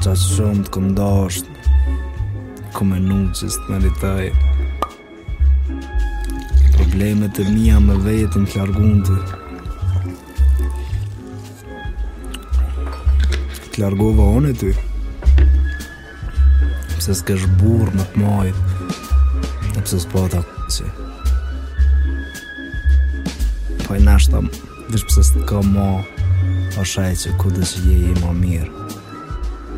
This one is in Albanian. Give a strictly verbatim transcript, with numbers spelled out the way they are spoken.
qa shumë të këndasht, ku menu që së të meritoj. Problemet e mija me vetën të largunte. Të largova unë e ty, pse s'kesh burë më të majt, e pse s'po ta që. Po i nashta, vish pse s'të ka ma, o shaj që ku dhe që je i ma mirë.